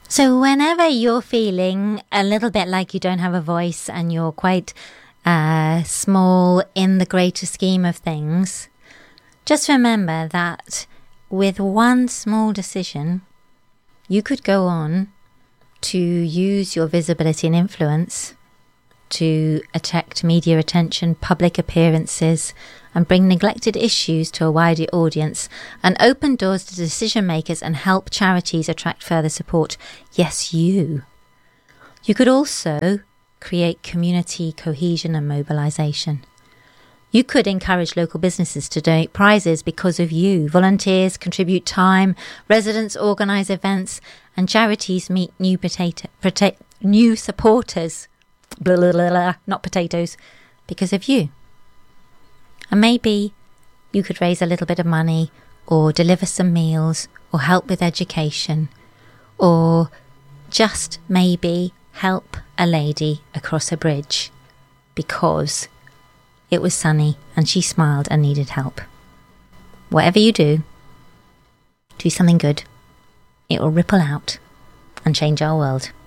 So whenever you're feeling a little bit like you don't have a voice and you're quite small in the greater scheme of things, just remember that with one small decision, you could go on to use your visibility and influence to attract media attention, public appearances, and bring neglected issues to a wider audience, and open doors to decision makers and help charities attract further support. Yes, you. You could also create community cohesion and mobilisation. You could encourage local businesses to donate prizes because of you. Volunteers contribute time, residents organise events, and charities meet new supporters. Blah, blah, blah, blah, not potatoes, because of you. And maybe you could raise a little bit of money, or deliver some meals, or help with education, or just maybe help a lady across a bridge because it was sunny and she smiled and needed help. Whatever you do something good. It will ripple out and change our world.